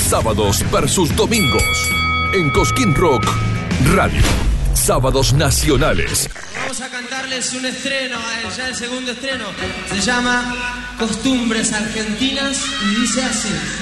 Sábados versus domingos. En Cosquín Rock Radio. Sábados nacionales. Vamos a cantarles un estreno, ya el segundo estreno. Se llama Costumbres Argentinas y dice así.